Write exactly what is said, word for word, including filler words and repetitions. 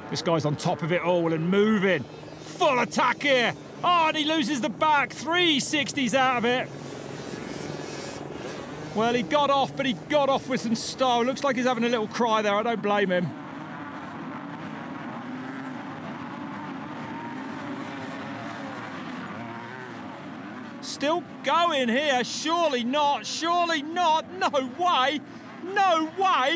This guy's on top of it all and moving. Full attack here. Oh, and he loses the back. three sixties out of it. Well, he got off, but he got off with some style. Looks like he's having a little cry there. I don't blame him. Still going here. Surely not. Surely not. No way. No way.